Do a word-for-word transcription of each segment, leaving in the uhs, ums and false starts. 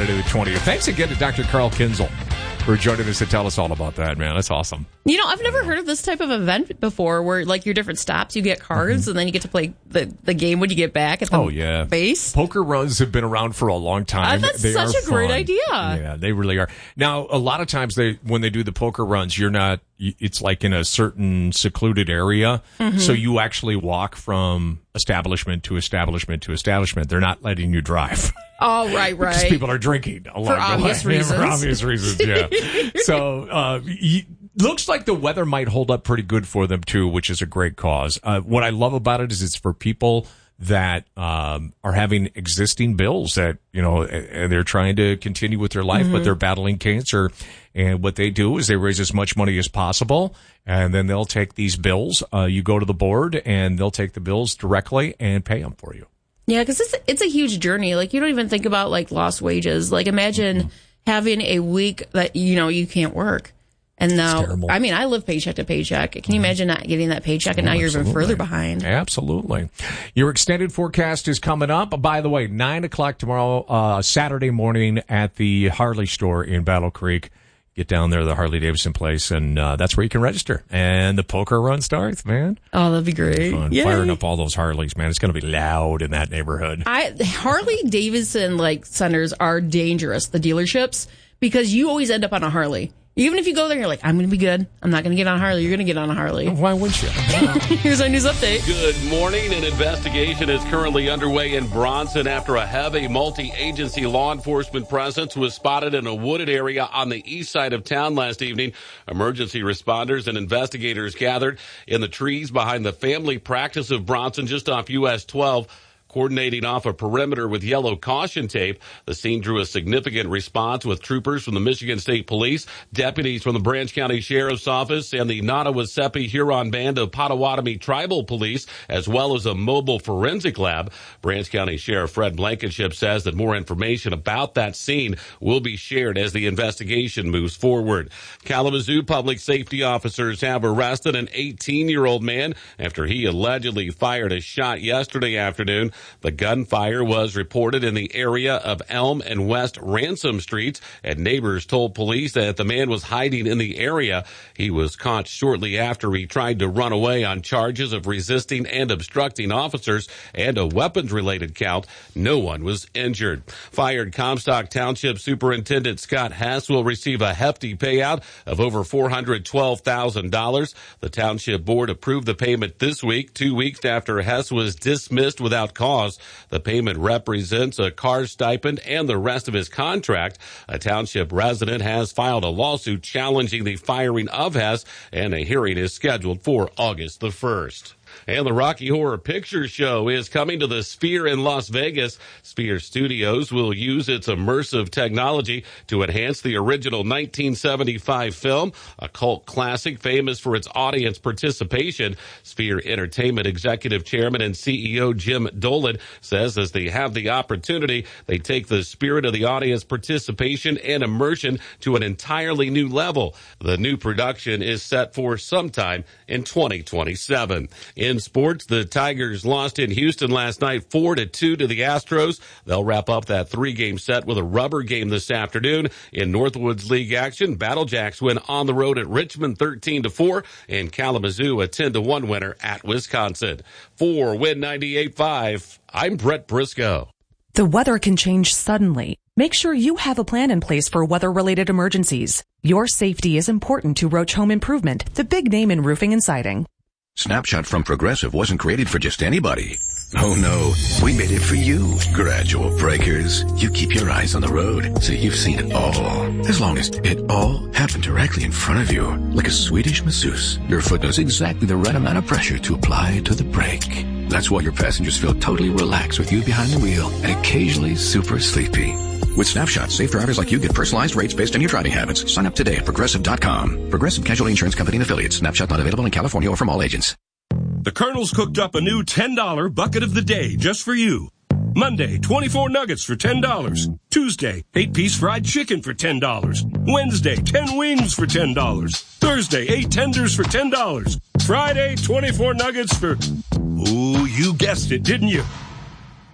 Saturday the twentieth. Thanks again to Doctor Carl Kinzel for joining us to tell us all about that, man. That's awesome. You know, I've never heard of this type of event before where, like, your different stops, you get cards, mm-hmm. and then you get to play the, the game when you get back at the oh, yeah. base. Poker runs have been around for a long time. Uh, that's they such are a great fun. idea. Yeah, they really are. Now, a lot of times they when they do the poker runs, you're not, it's like in a certain secluded area. Mm-hmm. So you actually walk from establishment to establishment to establishment. They're not letting you drive. Oh, right, right. Because people are drinking along For the obvious way. reasons. For obvious reasons, yeah. So, uh, y- looks like the weather might hold up pretty good for them, too, which is a great cause. Uh, what I love about it is it's for people that um, are having existing bills that, you know, and they're trying to continue with their life, mm-hmm. but they're battling cancer. And what they do is they raise as much money as possible, and then they'll take these bills. Uh, you go to the board, and they'll take the bills directly and pay them for you. Yeah, because it's, it's a huge journey. Like, you don't even think about, like, lost wages. Like, imagine mm-hmm. having a week that, you know, you can't work. And now, I mean, I live paycheck to paycheck. Can you imagine not getting that paycheck, and oh, now you're absolutely. even further behind? Absolutely. Your extended forecast is coming up. By the way, nine o'clock tomorrow, uh, Saturday morning at the Harley store in Battle Creek. Get down there to the Harley-Davidson place, and uh, that's where you can register. And the poker run starts, man. Oh, that'd be great. Fun. Firing up all those Harleys, man. It's going to be loud in that neighborhood. I Harley-Davidson, like, centers are dangerous, the dealerships, because you always end up on a Harley. Even if you go there, you're like, I'm going to be good. I'm not going to get on a Harley. You're going to get on a Harley. Why wouldn't you? Here's our news update. Good morning. An investigation is currently underway in Bronson after a heavy multi-agency law enforcement presence was spotted in a wooded area on the east side of town last evening. Emergency responders and investigators gathered in the trees behind the family practice of Bronson just off U S twelve. Coordinating off a perimeter with yellow caution tape, the scene drew a significant response with troopers from the Michigan State Police, deputies from the Branch County Sheriff's Office, and the Nottawasepi Huron Band of Potawatomi Tribal Police, as well as a mobile forensic lab. Branch County Sheriff Fred Blankenship says that more information about that scene will be shared as the investigation moves forward. Kalamazoo public safety officers have arrested an eighteen-year-old man after he allegedly fired a shot yesterday afternoon. The gunfire was reported in the area of Elm and West Ransom Streets, and neighbors told police that the man was hiding in the area. He was caught shortly after he tried to run away on charges of resisting and obstructing officers and a weapons-related count. No one was injured. Fired Comstock Township Superintendent Scott Hess will receive a hefty payout of over four hundred twelve thousand dollars. The Township Board approved the payment this week, two weeks after Hess was dismissed without cause. The payment represents a car stipend and the rest of his contract. A township resident has filed a lawsuit challenging the firing of Hess, and a hearing is scheduled for August the first. And the Rocky Horror Picture Show is coming to the Sphere in Las Vegas. Sphere Studios will use its immersive technology to enhance the original nineteen seventy-five film, a cult classic famous for its audience participation. Sphere Entertainment Executive Chairman and C E O Jim Dolan says as they have the opportunity, they take the spirit of the audience participation and immersion to an entirely new level. The new production is set for sometime in twenty twenty-seven. In sports, the Tigers lost in Houston last night four to two to the Astros. They'll wrap up that three-game set with a rubber game this afternoon. In Northwoods League action, Battlejacks win on the road at Richmond thirteen to four, and Kalamazoo a ten to one winner at Wisconsin. For Win ninety-eight point five, I'm Brett Briscoe. The weather can change suddenly. Make sure you have a plan in place for weather-related emergencies. Your safety is important to Roach Home Improvement, the big name in roofing and siding. Snapshot from Progressive wasn't created for just anybody. Oh no, we made it for you. Gradual breakers. You keep your eyes on the road, so you've seen it all. As long as it all happened directly in front of you, like a Swedish masseuse, your foot knows exactly the right amount of pressure to apply to the brake. That's why your passengers feel totally relaxed with you behind the wheel and occasionally super sleepy. With Snapshot, safe drivers like you get personalized rates based on your driving habits. Sign up today at Progressive dot com. Progressive Casualty Insurance Company and Affiliates. Snapshot not available in California or from all agents. The Colonel's cooked up a new ten dollar bucket of the day just for you. Monday, twenty-four nuggets for ten dollars. Tuesday, eight-piece fried chicken for ten dollars. Wednesday, ten wings for ten dollars. Thursday, eight tenders for ten dollars. Friday, twenty-four nuggets for... Ooh, you guessed it, didn't you?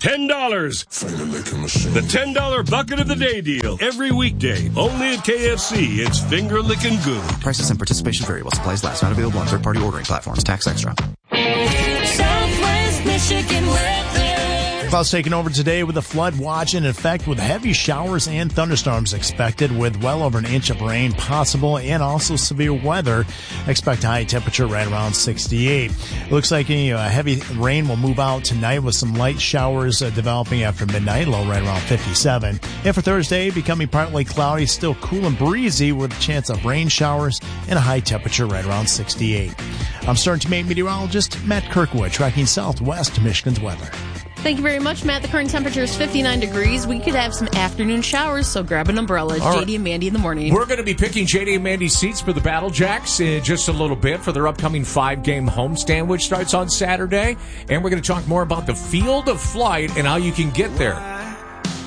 ten dollars. The ten dollar bucket of the day deal. Every weekday. Only at K F C. It's finger licking good. Prices and participation vary while supplies last. Not available on third-party ordering platforms. Tax extra. Southwest Michigan weather. Clouds taking over today with a flood watch in effect with heavy showers and thunderstorms expected with well over an inch of rain possible and also severe weather. Expect a high temperature right around sixty-eight. It looks like any uh, heavy rain will move out tonight with some light showers uh, developing after midnight, low right around fifty-seven. And for Thursday, becoming partly cloudy, still cool and breezy with a chance of rain showers and a high temperature right around sixty-eight. I'm Starting to Make meteorologist Matt Kirkwood tracking Southwest Michigan's weather. Thank you very much, Matt. The current temperature is fifty-nine degrees. We could have some afternoon showers, so grab an umbrella. All J D right. and Mandy in the morning. We're going to be picking J D and Mandy's seats for the Battle Jacks in just a little bit for their upcoming five-game homestand, which starts on Saturday. And we're going to talk more about the Field of Flight and how you can get there.